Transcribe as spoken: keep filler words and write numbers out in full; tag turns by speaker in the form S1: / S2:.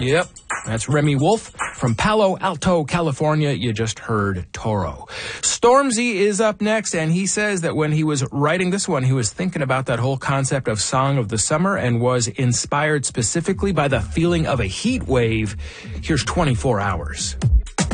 S1: Yep, that's Remy Wolf from Palo Alto, California. You just heard Toro. Stormzy is up next, and he says that when he was writing this one, he was thinking about that whole concept of Song of the Summer and was inspired specifically by the feeling of a heat wave. Here's twenty-four hours.